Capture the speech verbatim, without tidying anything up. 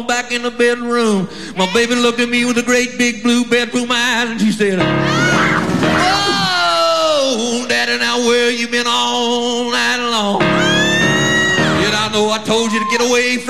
back in the bedroom. My baby looked at me with a great big blue bedroom eyes, and she said, "Oh, Daddy, now where you been all night long? Yet I know I told you to get away from